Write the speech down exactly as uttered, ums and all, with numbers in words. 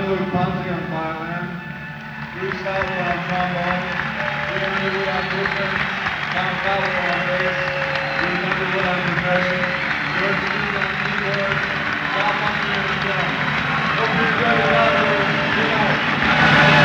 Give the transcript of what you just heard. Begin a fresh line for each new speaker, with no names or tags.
Gianluca Ponzi on violin, Bruce Howell on trombone, Jeremy Lee on drums, Tom Calloway on bass,